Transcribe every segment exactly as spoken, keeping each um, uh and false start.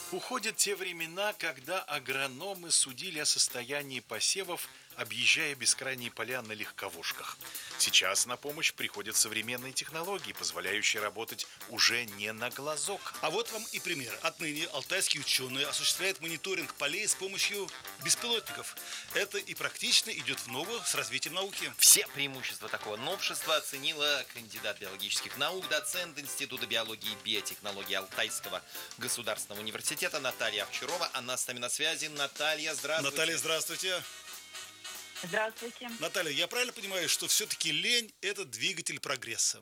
Уходят те времена, когда агрономы судили о состоянии посевов, объезжая бескрайние поля на легковушках. Сейчас на помощь приходят современные технологии, позволяющие работать уже не на глазок. А вот вам и пример. Отныне алтайские ученые осуществляют мониторинг полей с помощью беспилотников. Это и практично идет в ногу с развитием науки. Все преимущества такого новшества оценила кандидат биологических наук, доцент Института биологии и биотехнологий Алтайского государственного университета Наталья Овчарова. Она с нами на связи. Наталья, здравствуйте. Наталья, здравствуйте. Здравствуйте. Наталья, я правильно понимаю, что все-таки лень – это двигатель прогресса?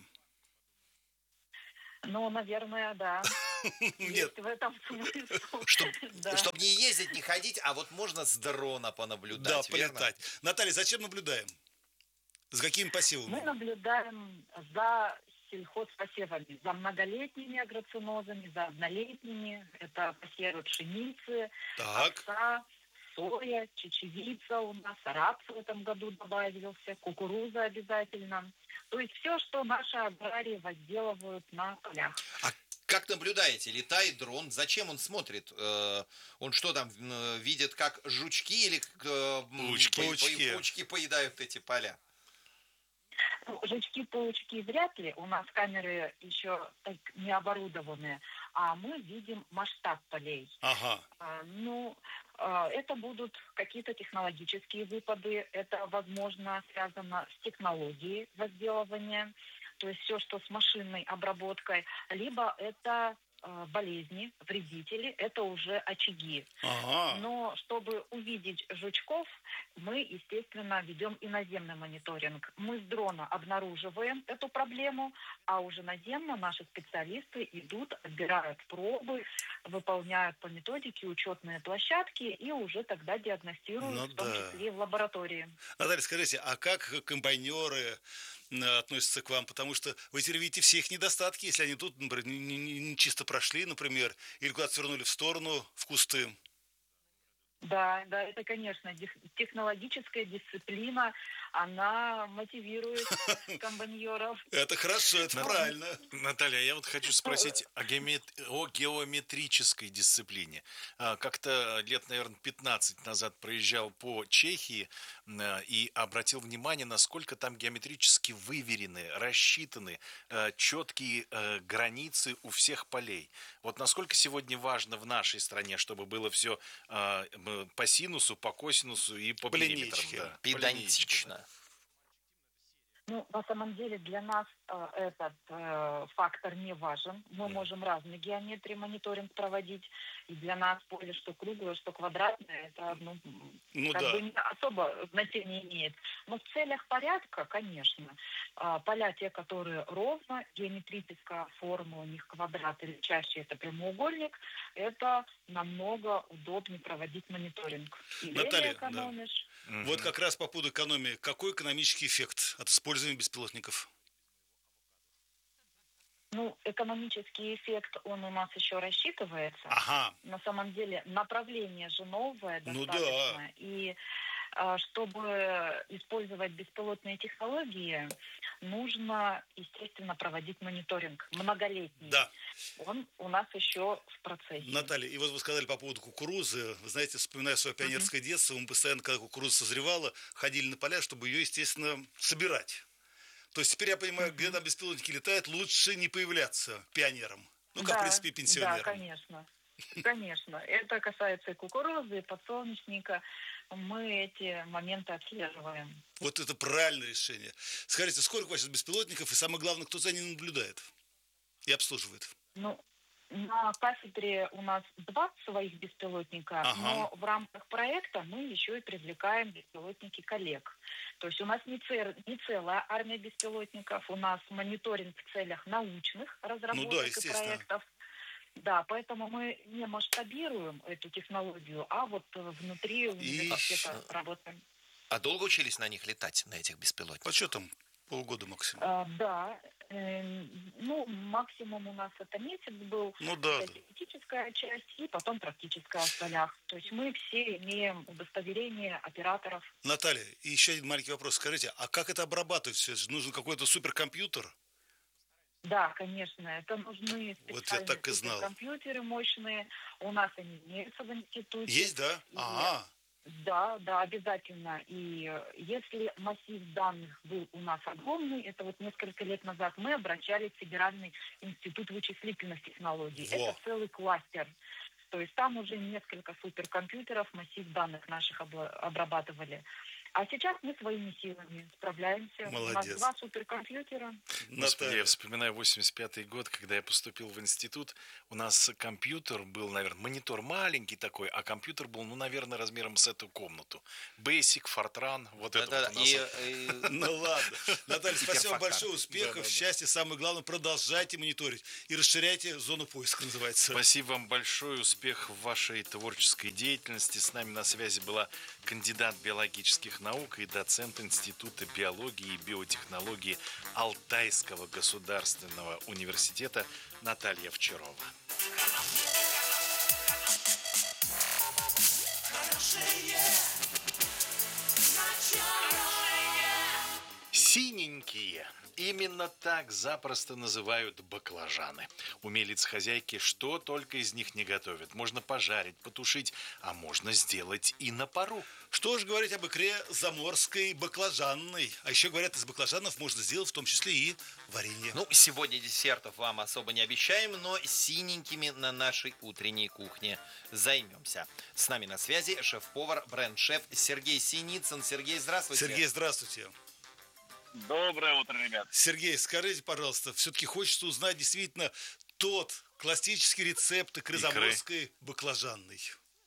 Ну, наверное, да. Нет. Есть в этом смысл. Чтобы Да. чтоб не ездить, не ходить, а вот можно с дрона понаблюдать, Да, верно? полетать. Наталья, зачем наблюдаем? За какими Мы посевами? наблюдаем за сельхозпосевами, за многолетними агроцинозами, за однолетними. Это посевы пшеницы, Так. овса, соя, чечевица у нас, рапс в этом году добавился, кукуруза обязательно. То есть все, что наши аграрии возделывают на полях. А как наблюдаете? Летает дрон. Зачем он смотрит? Э, Он что там э, видит, как жучки или э, м, Паучки. по- по- Паучки. паучки поедают эти поля? Ну, жучки, паучки вряд ли, у нас камеры еще так не оборудованные, а мы видим масштаб полей. Ага. А, Ну, а, это будут какие-то технологические выпады, это, возможно, связано с технологией возделывания, то есть все, что с машинной обработкой, либо это а, болезни, вредители, это уже очаги. Ага. Но чтобы увидеть жучков, мы, естественно, ведем и наземный мониторинг. Мы с дрона обнаруживаем эту проблему, а уже наземно наши специалисты идут, отбирают пробы, выполняют по методике учетные площадки и уже тогда диагностируют, Ну в том да. числе и в лаборатории. Наталья, скажите, а как комбайнеры м, относятся к вам? Потому что вы теперь видите все их недостатки, если они тут, например, не, не- не чисто прошли, например, или куда-то свернули в сторону, в кусты. Да, да, это, конечно, дих- технологическая дисциплина, она мотивирует комбайнеров. Это хорошо, это Нат- правильно. Наталья, я вот хочу спросить о, геомет- о геометрической дисциплине. А, Как-то лет, наверное, пятнадцать назад проезжал по Чехии м, и обратил внимание, насколько там геометрически выверены, рассчитаны э, четкие э, границы у всех полей. Вот насколько сегодня важно в нашей стране, чтобы было все по синусу, по косинусу и по По периметрам. линейке. Да, по линейке, да. Педантично. Ну, на самом деле для нас э, этот э, фактор не важен. Мы Мгм. можем разные геометрии мониторинг проводить. И для нас поле, что круглое, что квадратное, это ну, м, Ну как да. бы не особо значения имеет. Но в целях порядка, конечно, а, поля те, которые ровно, геометрическая форма у них квадрат или чаще это прямоугольник, это намного удобнее проводить мониторинг. И время Наталья, да. экономишь. Вот Мгм. как раз по поводу экономии. Какой экономический эффект от использования беспилотников? Ну, экономический эффект, он у нас еще рассчитывается. Ага. На самом деле направление же новое Ну достаточно. И а, чтобы использовать беспилотные технологии, нужно, естественно, проводить мониторинг многолетний. Да. Он у нас еще в процессе. Наталья, и вот вы сказали по поводу кукурузы. Вы знаете, вспоминая свое пионерское детство, мы постоянно, когда кукуруза созревала, ходили на поля, чтобы ее, естественно, собирать. То есть теперь я понимаю, где там беспилотники летают, лучше не появляться пионерам. Ну, как, в Да, принципе, и да, пенсионерам. конечно. Конечно. Это касается и кукурузы, и подсолнечника. Мы эти моменты отслеживаем. Вот это правильное решение. Скажите, сколько у вас сейчас беспилотников, и самое главное, кто за ними наблюдает и обслуживает? Ну, на кафедре у нас два своих беспилотника, Ага. но в рамках проекта мы еще и привлекаем беспилотники коллег. То есть у нас не, цер- не целая армия беспилотников, у нас мониторинг в целях научных разработок и естественно. проектов. Да, поэтому мы не масштабируем эту технологию, а вот э, внутри университета А, работаем. А долго учились на них летать, на этих А беспилотниках? что там? Полгода максимум. А, да, эм, ну, максимум у нас это месяц был, Ну да, это да. теоретическая часть, и потом практическая в полях. То есть мы все имеем удостоверение операторов. Наталья, и еще один маленький вопрос. Скажите, а как это обрабатывать все? Это же нужен какой-то суперкомпьютер? Да, конечно, это нужны Вот я специальные так и знал. суперкомпьютеры мощные. У нас они имеются в институте. Есть, да? И Ага. да, да, обязательно. И э, если массив данных был у нас огромный, это вот несколько лет назад мы обращались в Федеральный институт вычислительных технологий. Во. Это целый кластер. То есть там уже несколько суперкомпьютеров массив данных наших обла- обрабатывали. А сейчас мы своими силами справляемся. У нас Молодец. два суперкомпьютера. Господи, Наталья. я вспоминаю восемьдесят пятый год, когда я поступил в институт. У нас компьютер был, наверное, монитор маленький такой, а компьютер был, ну, наверное, размером с эту комнату. Basic, Fortran, вот это Да-да, вот у нас. и, вот. и- Ну ладно. Наталья, спасибо Гиперфактор. большое, успехов, Да-да-да. счастья. Самое главное, продолжайте мониторить и расширяйте зону поиска, называется. Спасибо вам большое, успех в вашей творческой деятельности. С нами на связи была кандидат биологических наук и доцент Института биологии и биотехнологии Алтайского государственного университета Наталья Овчарова. Синенькие. Именно так запросто называют баклажаны. Умелец-хозяйки что только из них не готовят. Можно пожарить, потушить, а можно сделать и на пару. Что же говорить об икре заморской баклажанной? А еще говорят, из баклажанов можно сделать в том числе и варенье. Ну, сегодня десертов вам особо не обещаем, но синенькими на нашей утренней кухне займемся. С нами на связи шеф-повар, бренд-шеф Сергей Синицын. Сергей, здравствуйте. Сергей, здравствуйте. Доброе утро, ребят. Сергей, скажите, пожалуйста, все-таки хочется узнать действительно тот классический рецепт икры Икры. заморской баклажанной.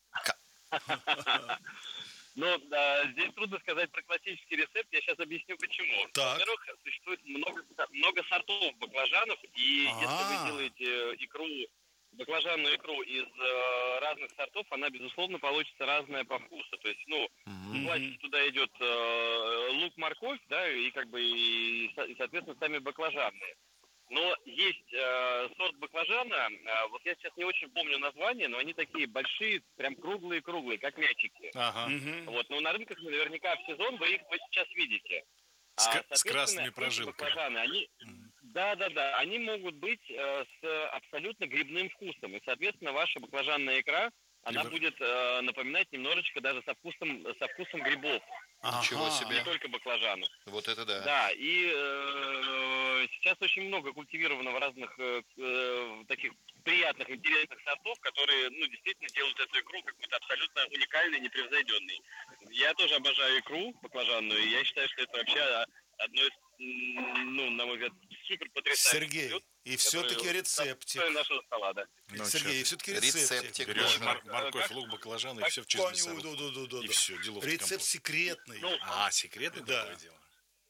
Ну, да, здесь трудно сказать про классический рецепт, я сейчас объясню почему. Так. Во-первых, существует много, много сортов баклажанов, и А. если вы делаете икру, баклажанную икру из э, разных сортов, она, безусловно, получится разная по вкусу. То есть, ну, Мгм. классически туда идет э, лук, морковь, да, и как бы, и, со- и, соответственно, сами баклажаны. Но есть э, сорт баклажана, э, вот я сейчас не очень помню название, но они такие большие, прям круглые-круглые, как мячики. Ага. Мгм. Вот, но на рынках наверняка в сезон вы их вот сейчас видите. С, А, ка- с соответственно, красными эти прожилками. баклажаны, они, Мгм. да-да-да, они могут быть э, с абсолютно грибным вкусом. И, соответственно, ваша баклажанная икра, она Либо- будет э, напоминать немножечко даже со вкусом, со вкусом грибов, Ничего Ага. себе. не только баклажанов. Вот это да. Да, и э, сейчас очень много культивированного разных э, э, таких приятных, интересных сортов, которые, ну, действительно делают эту икру какой-то абсолютно уникальной, непревзойденной. Я тоже обожаю икру баклажанную, и я считаю, что это вообще одно из, м, ну, на мой взгляд, супер потрясающих Сергей, блюд, и все-таки которые рецептик. достойны нашего стола, да. Ну, Сергей, и чё все-таки Рецептик. рецептик. ты, берешь Ну, мор- как- морковь, как- лук, баклажаны и как все в честь Коню, мясорубки. да, да, да, И да. все, делов Рецепт секретный. Ну, А, секретное Да. такое дело?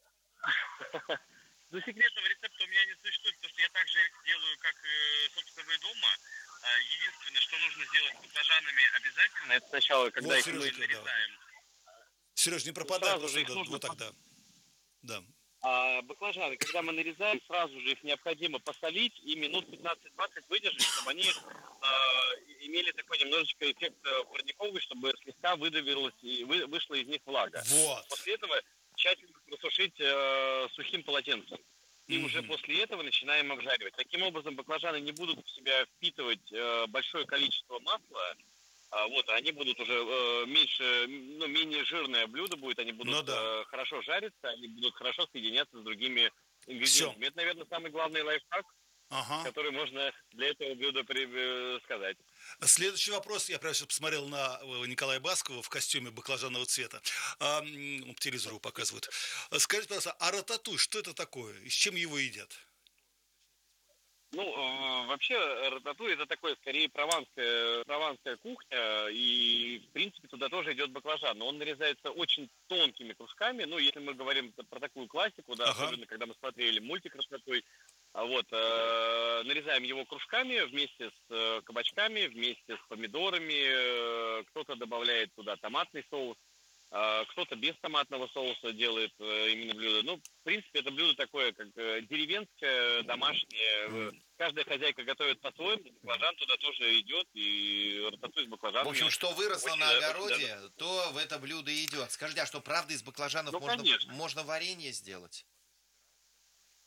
Ну, секретного рецепта у меня не существует, потому что я так же делаю, как, э, собственно, вы дома. А, Единственное, что нужно сделать с баклажанами обязательно, это сначала, когда Вот, их мы Сережа, нарезаем, Сереж, не пропадай, сразу просто же их да, нужно вот тогда. Да. а баклажаны, когда мы нарезаем, сразу же их необходимо посолить и минут пятнадцать-двадцать выдержать, чтобы они а, имели такой немножечко эффект э, парниковый, чтобы слегка выдавилась и вы- вышла из них влага. Вот. После этого тщательно просушить э, сухим полотенцем. И Мгм. уже после этого начинаем обжаривать. Таким образом, баклажаны не будут в себя впитывать э, большое количество масла. А, вот, они будут уже э, меньше, ну, менее жирное блюдо будет, они будут Ну да. э, хорошо жариться, они будут хорошо соединяться с другими ингредиентами. Это, наверное, самый главный лайфхак, Ага. который можно для этого блюда при- э, сказать. Следующий вопрос. Я прямо сейчас посмотрел на э, Николая Баскова в костюме баклажанного цвета. А, м, по телевизору показывают. Скажите, пожалуйста, а рататуй, что это такое? И с чем его едят? Ну, э, вообще, рататуй это такое, скорее, прованская, прованская кухня, и, в принципе, туда тоже идет баклажан, но он нарезается очень тонкими кружками, ну, если мы говорим про такую классику, да, Ага. особенно, когда мы смотрели мультик «Рататуй», а вот, э, нарезаем его кружками вместе с э, кабачками, вместе с помидорами, э, кто-то добавляет туда томатный соус, э, кто-то без томатного соуса делает э, именно блюдо. Ну, в принципе, это блюдо такое, как э, деревенское, домашнее. Э, Каждая хозяйка готовит по-своему, баклажан туда тоже идет, и рататуй с баклажанами. В общем, что выросло Очень на даже- огороде, то в это блюдо и идет. Скажите, а что, правда, из баклажанов Ну, можно, конечно. можно варенье сделать?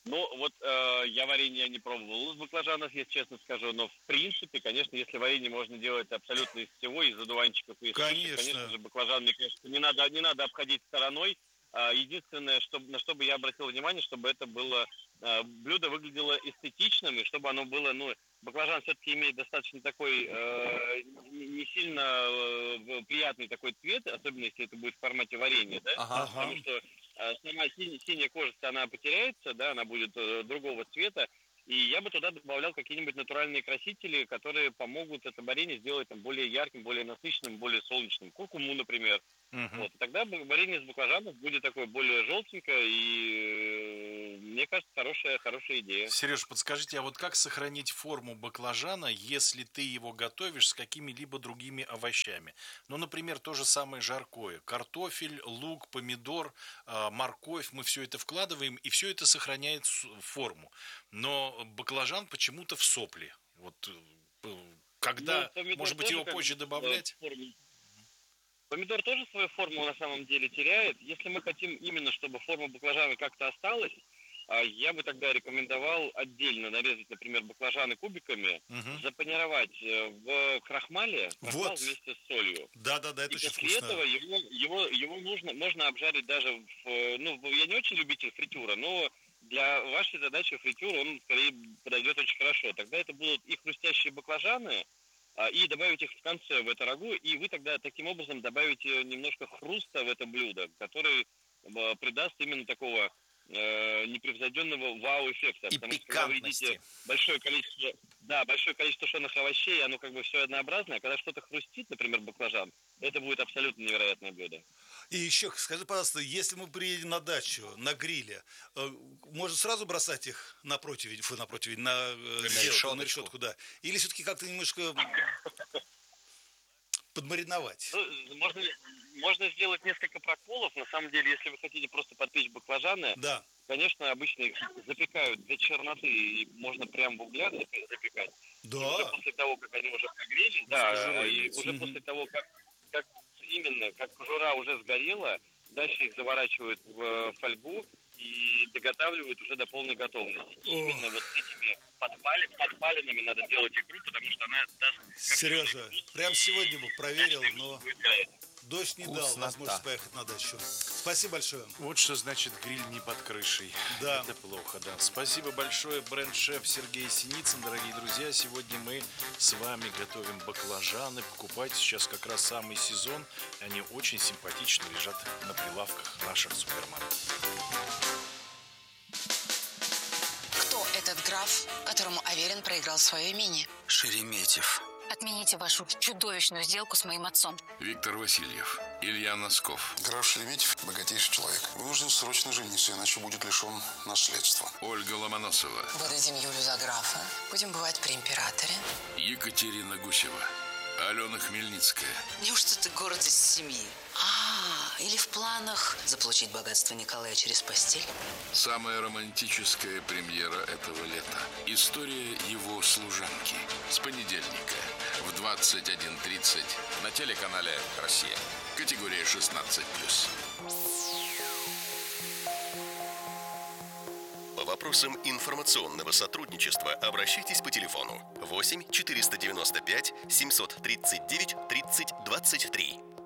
Ну, вот э, я варенье не пробовал из баклажанов, если честно скажу, но в принципе, конечно, если варенье можно делать абсолютно из всего, из одуванчиков и из шишек, конечно Конечно. же, баклажан, мне кажется, не надо, не надо обходить стороной. А, единственное, что, на что бы я обратил внимание, чтобы это было, э, блюдо выглядело эстетичным, и чтобы оно было, ну, баклажан все-таки имеет достаточно такой, э, не не сильно э, приятный такой цвет, особенно если это будет в формате варенья, да, Ага. потому что э, сама синяя, синяя кожица, она потеряется, да, она будет э, другого цвета, и я бы туда добавлял какие-нибудь натуральные красители, которые помогут это варенье сделать там, более ярким, более насыщенным, более солнечным. Куркуму, например. Мгм. Вот. И тогда б- варенье из баклажанов будет такое более желтенькое, и э, мне кажется, хорошая, хорошая идея. Сереж, подскажите, а вот как сохранить форму баклажана, если ты его готовишь с какими-либо другими овощами? Ну, например, то же самое жаркое. Картофель, лук, помидор, а, морковь. Мы все это вкладываем, и все это сохраняет с- форму. Но баклажан почему-то в сопли. Вот э, п- когда, Ну, помидор может быть, тоже его как бы, позже э, добавлять? форму- Помидор тоже свою форму на самом деле теряет. Если мы хотим именно, чтобы форма баклажана как-то осталась, а, я бы тогда рекомендовал отдельно нарезать, например, баклажаны кубиками, Мгм. запанировать э, в крахмале, крахмал Вот. вместе с солью. Да-да-да, это И очень после вкусно. этого его, его, его нужно, можно обжарить даже в... э, Ну, в- я не очень любитель фритюра, но для вашей задачи фритюр он скорее подойдет очень хорошо. Тогда это будут и хрустящие баклажаны, а, и добавить их в конце в это рагу, и вы тогда таким образом добавите немножко хруста в это блюдо, который э, придаст именно такого э, непревзойденного вау-эффекта. И Потому что когда вы пикантности. едите большое количество, да, большое количество тушеных овощей, оно как бы все однообразное, а когда что-то хрустит, например, баклажан, это будет абсолютно невероятное блюдо. И еще скажи, пожалуйста, если мы приедем на дачу, на гриле, э, можно сразу бросать их на противень, фу, на противень, на э, сетку, решеточку. на решетку, да? Или все-таки как-то немножко подмариновать? Ну, можно, можно сделать несколько проколов. На самом деле, если вы хотите просто подпечь баклажаны, Да. конечно, обычно их запекают до черноты, и можно прям в углях запе- запекать. И уже Да. после того, как они уже прогрелись, с да, кожурой и имеется. уже Мгм. после того, как, как именно, как кожура уже сгорела, дальше их заворачивают в э, фольгу и доготавливают уже до полной готовности. И Ох. именно вот с этими подпали- подпалинами надо делать икру, потому что она даст Сережа, прям сегодня бы проверил, но будет горячей. дождь не дал Вкуснота. возможность поехать на дачу. Спасибо большое. Вот что значит гриль не под крышей. Да. Это плохо, да. Спасибо большое, бренд-шеф Сергей Синицын. Дорогие друзья, сегодня мы с вами готовим баклажаны. Покупайте сейчас как раз самый сезон. Они очень симпатично лежат на прилавках наших супермаркетов. Кто этот граф, которому Аверин проиграл свое имение? Шереметьев. Отмените вашу чудовищную сделку с моим отцом. Виктор Васильев, Илья Носков, Граф Шереметьев – богатейший человек. Вынужден срочно жениться, иначе будет лишен наследства. Ольга Ломоносова, Выдадим Юлю за графа. Будем бывать при императоре. Екатерина Гусева, Алена Хмельницкая, Неужто ты гордость семьи? А, или в планах заполучить богатство Николая через постель? самая романтическая премьера этого лета. История его служанки. С понедельника в двадцать один тридцать на телеканале «Россия». Категория шестнадцать плюс. По вопросам информационного сотрудничества обращайтесь по телефону восемь четыреста девяносто пять семьсот тридцать девять тридцать двадцать три.